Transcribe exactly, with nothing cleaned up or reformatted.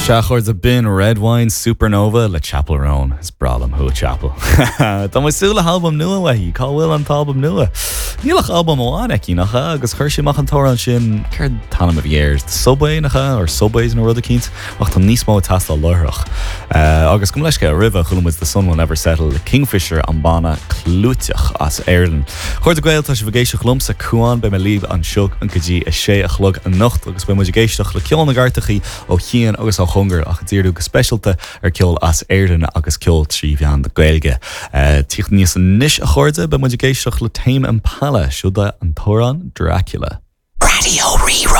Seachords a bin Red Wine Supernova le Chapel Roan is bralam hu Chapel. Tá mai súla album nua wahi, cá bhfuil an album nua. Nílach album óán eci nacha, agus chuir sé mach an tóran sin ceir tanam of years. Subway nacha, or Subways na rud a cínt, ach tá níos mó tastal loirach. Uh, agus cum leisce a riva chulum is the sun will never settle, the Kingfisher an bana clúteach as Airlan. Chuir a gweil tá sé bhgéisteach lumsa cuan be me líb an siog an cadí a sé a chlog an nocht, agus be mu géisteach le ceol na gartachaí ó chian agus á hunger ach tíirú go specialte ar ceol as Airlan agus ceol trí bhean de gailge. Uh, Tíocht níos an níis a chuirde be mu géisteach le Tame Impala siúda an tóran Dracula. Radio Rerun.